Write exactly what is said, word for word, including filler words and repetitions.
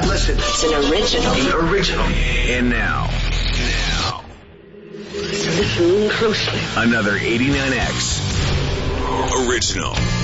Listen. It's an original. The original. And now. Now. Listen closely. Another eighty-nine X original.